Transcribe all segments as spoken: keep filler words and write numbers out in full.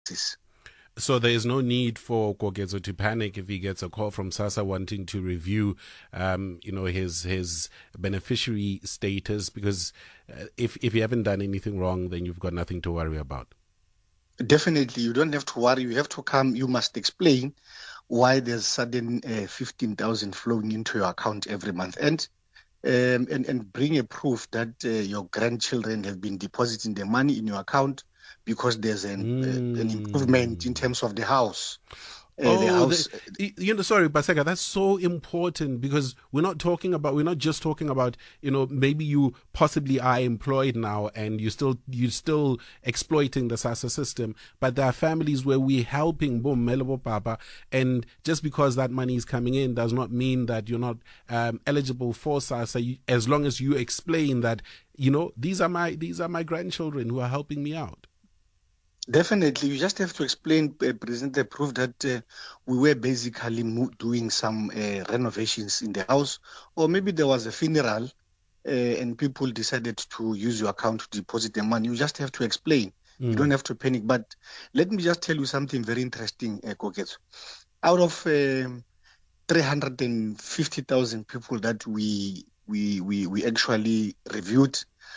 So there is no need for Koketso to panic if he gets a call from SASSA wanting to review, um, you know, his his beneficiary status, because uh, if if you haven't done anything wrong, then you've got nothing to worry about. Definitely, you don't have to worry. You have to come. You must explain why there's sudden uh, fifteen thousand flowing into your account every month, and um, and and bring a proof that uh, your grandchildren have been depositing the money in your account, because there's an, Mm. uh, an improvement in terms of the house. Uh, Oh, the house. the, you know, sorry, Paseka, that's so important, because we're not talking about, we're not just talking about, you know, maybe you possibly are employed now and you still, you're still exploiting the SASSA system, but there are families where we're helping boom, Melabo Papa, and just because that money is coming in does not mean that you're not um, eligible for SASSA, you- as long as you explain that, you know, these are my, these are my grandchildren who are helping me out. Definitely, you just have to explain, uh, present the proof that uh, we were basically mo- doing some uh, renovations in the house, or maybe there was a funeral uh, and people decided to use your account to deposit the money. You just have to explain. You don't have to panic. But let me just tell you something very interesting, uh, Koketso. Out of um, three hundred fifty thousand people that we we we, we actually reviewed,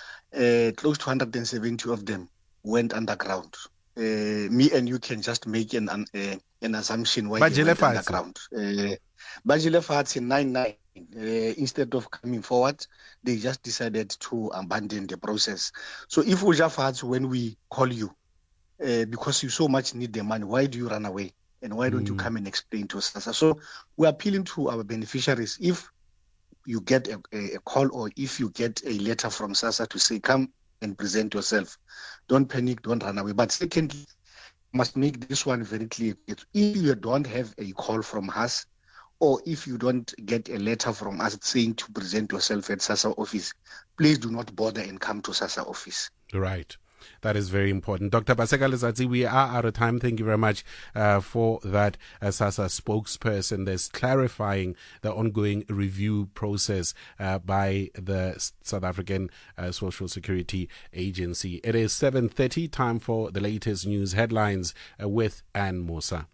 uh, close to one hundred seventy of them went underground. Uh, me and you can just make an an, uh, an assumption why they Bajile went Fatsi. underground. Uh, Bajile Fatsi nine nine, uh, instead of coming forward, they just decided to abandon the process. So if Uja Fatsi, when we call you, uh, because you so much need the money, why do you run away? And why don't you come and explain to us? So we're appealing to our beneficiaries. If you get a, a, a call, or if you get a letter from SASSA to say, come and present yourself, don't panic, don't run away. But secondly, must make this one very clear. If you don't have a call from us, or if you don't get a letter from us saying to present yourself at SASSA office, please do not bother and come to SASSA office. Right. That is very important. Doctor Paseka Letsatsi, we are out of time. Thank you very much uh, for that uh, SASSA spokesperson. There's clarifying the ongoing review process uh, by the South African uh, Social Security Agency. It is seven thirty, time for the latest news headlines uh, with Anne Musa.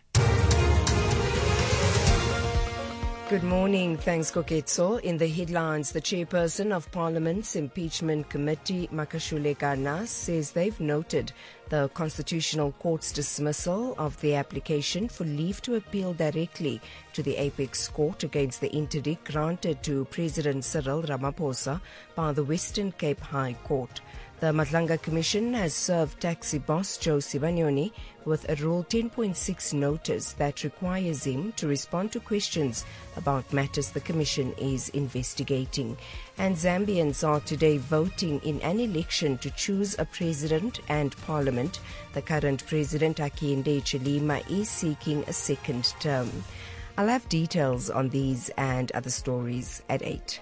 Good morning. Thanks, Koketso. In the headlines, the chairperson of Parliament's Impeachment Committee, Makashule Garnas, says they've noted the Constitutional Court's dismissal of the application for leave to appeal directly to the Apex Court against the interdict granted to President Cyril Ramaphosa by the Western Cape High Court. The Matlanga Commission has served taxi boss Joe Sibanyoni with a Rule ten point six notice that requires him to respond to questions about matters the Commission is investigating. And Zambians are today voting in an election to choose a president and parliament. The current president, Hakainde Hichilema, is seeking a second term. I'll have details on these and other stories at eight.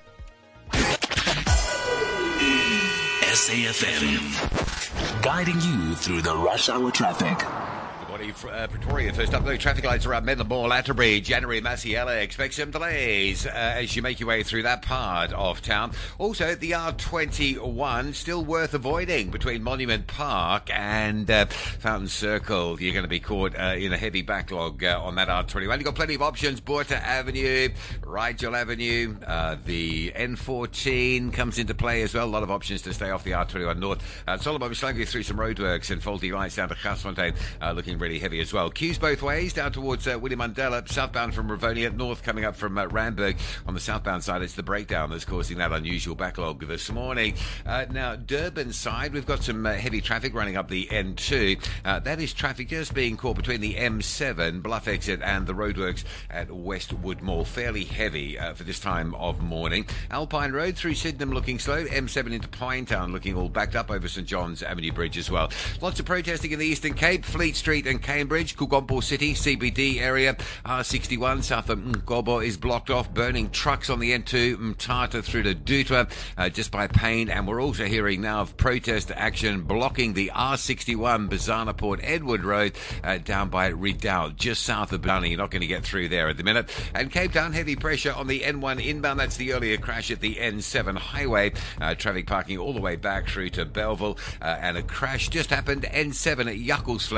S A F M, guiding you through the rush hour traffic. Good morning, uh, Pretoria. First up, though, traffic lights around Menlo Mall, Atterbury, January, Masiela. Expect some delays uh, as you make your way through that part of town. Also, the R twenty-one, still worth avoiding between Monument Park and uh, Fountain Circle. You're going to be caught uh, in a heavy backlog uh, on that R twenty-one. You've got plenty of options. Borta Avenue, Rigel Avenue, uh, the N fourteen comes into play as well. A lot of options to stay off the R twenty-one North. Uh, Solomon was slowing you through some roadworks and faulty lights down to Gasfontein, uh, looking really heavy as well. Queues both ways down towards uh, William Mandela, southbound from Rivonia, north coming up from uh, Randburg. On the southbound side, it's the breakdown that's causing that unusual backlog this morning. Uh, now, Durban side, we've got some uh, heavy traffic running up the N two. Uh, that is traffic just being caught between the M seven, Bluff exit, and the roadworks at Westwood Mall. Fairly heavy uh, for this time of morning. Alpine Road through Sydenham looking slow. M seven into Pinetown looking all backed up over St John's Avenue Bridge as well. Lots of protesting in the Eastern Cape. Fleet Street and Cambridge, Kugombo City, C B D area, R sixty-one south of Mgobo is blocked off, burning trucks on the N two, Mthatha through to Dutwa, uh, just by Payne. And we're also hearing now of protest action blocking the R sixty-one Bizana Port Edward Road uh, down by Redoubt, just south of Blarney. You're not going to get through there at the minute. And Cape Town, heavy pressure on the N one inbound. That's the earlier crash at the N seven highway. Uh, traffic parking all the way back through to Belleville. Uh, and a crash just happened N seven at Yuckles